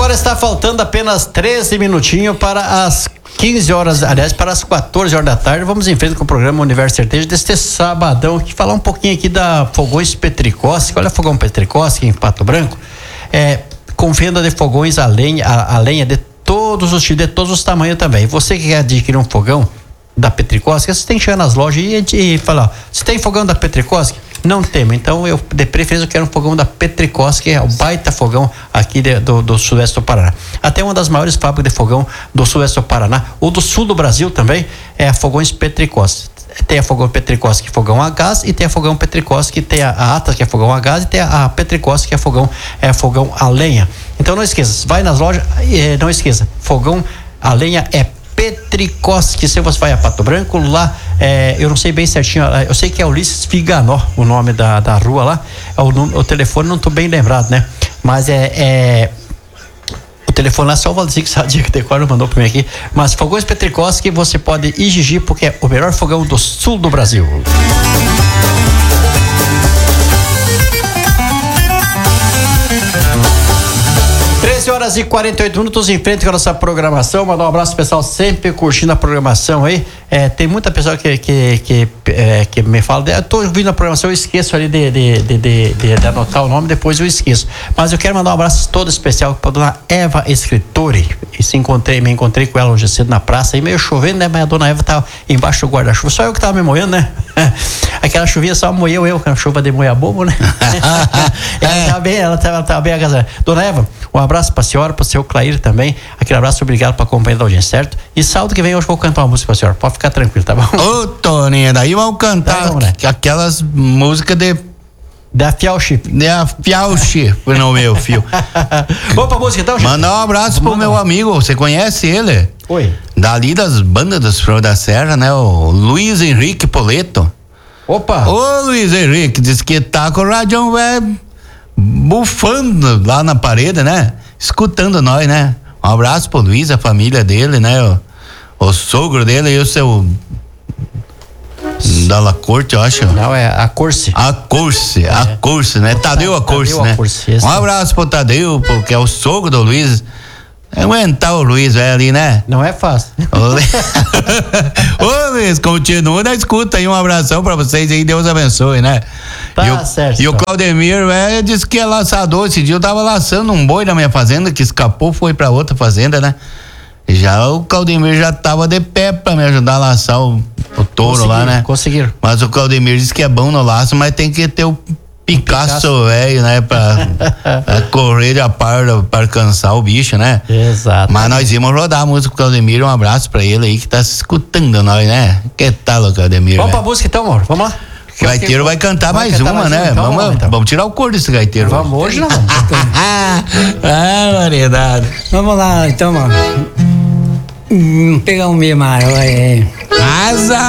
Agora está faltando apenas 13 minutinhos para as 15 horas, aliás, para as 14 horas da tarde. Vamos em frente com o programa Universo Sertanejo deste sabadão aqui, falar um pouquinho aqui da Fogões Petricoski. Olha, Fogão Petricoski em Pato Branco, com venda de fogões a lenha de todos os tipos, de todos os tamanhos também. Você que quer adquirir um fogão da Petricoski, você tem que chegar nas lojas e falar: você tem fogão da Petricoski? Não temos, então eu de preferência eu quero um fogão da Petricoski, que é o baita fogão aqui do Sudoeste do Paraná. Até uma das maiores fábricas de fogão do Sudoeste do Paraná, ou do Sul do Brasil também, é a Fogões Petricoski. Tem a Fogão Petricoski, fogão a gás, e tem a Fogão Petricoski, tem a Atlas, que é fogão a gás, e tem a Petricoski, que é fogão a lenha. Então não esqueça, vai nas lojas, não esqueça, fogão a lenha é Petricoski. Se você vai a Pato Branco, lá, eu não sei bem certinho, eu sei que é Ulisses Figanó, o nome da rua lá, o telefone não tô bem lembrado, né? Mas o telefone lá, só o Valdeci que sabia que decora, mandou pra mim aqui. Mas Fogões Petricoski você pode exigir, porque é o melhor fogão do sul do Brasil. 13 horas e 48 minutos em frente com a nossa programação. Mandar um abraço pessoal, sempre curtindo a programação aí. Tem muita pessoa que me fala, eu tô ouvindo a programação, eu esqueço ali de anotar o nome, depois eu esqueço. Mas eu quero mandar um abraço todo especial para a dona Eva Escritori. E me encontrei com ela hoje cedo na praça, aí meio chovendo, né? Mas a dona Eva tava embaixo do guarda-chuva, só eu que tava me moendo, né? Aquela chuvinha só moeu eu, com a chuva de moia bobo, né? Ela tava bem agasalhada. Dona Eva, um abraço pra senhora, pro seu Clair também. Aquele abraço, obrigado pela companhia da audiência, certo? E sábado que vem hoje eu vou cantar uma música pra senhora. Pode ficar tranquilo, tá bom? Ô, Toninha, daí vamos cantar aquelas músicas da Fiauchi. Da Fiauchi, no meu fio. Vamos pra música então, gente? Mandar um abraço pro meu amigo, você conhece ele? Oi. Dali das bandas dos Flor da Serra, né? O Luiz Henrique Poleto. Opa! Ô, Luiz Henrique, diz que tá com o radião bufando lá na parede, né? Escutando nós, né? Um abraço pro Luiz, a família dele, né? O sogro dele e o seu Dalla Corte, eu acho. Não, é a Corse. A Corse, né? Tadeu a Corse, né? Um abraço pro Tadeu, porque é o sogro do Luiz. Aguentar o Luiz, velho, ali, né? Não é fácil. Ô, Luiz, continua na escuta aí, um abração pra vocês aí, Deus abençoe, né? Tá certo. E o Claudemir, velho, disse que é laçador. Esse dia eu tava laçando um boi na minha fazenda, que escapou, foi pra outra fazenda, né? Já o Claudemir já tava de pé pra me ajudar a laçar o touro lá, né? Conseguiram. Mas o Claudemir disse que é bom no laço, mas tem que ter o Picasso, velho, né? Pra correr de a par pra alcançar o bicho, né? Exato. Mas nós íamos rodar a música pro Claudemir, um abraço pra ele aí que tá se escutando nós, né? Que tal, o Claudemir? Vamos pra música então, amor, vamos lá. O gaiteiro vai cantar mais uma, né? Então, vamos tirar o cor desse gaiteiro. Vamos hoje, não? Variedade. Vamos lá, então, mano. Pegar um meio maior, Asa!